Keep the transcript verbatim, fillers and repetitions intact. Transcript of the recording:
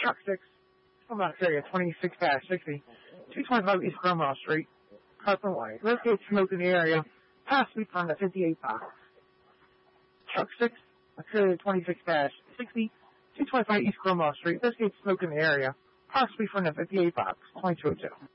Truck six, Philmont area, twenty-six sixty, two twenty-five East Cromwell Street, Carson White. Investigate smoke in the area, possibly from the fifty-eight box. Truck six, area twenty-six sixty, two twenty-five East Cromwell Street. Investigate smoke in the area, possibly from the fifty-eight box, twenty-two oh two.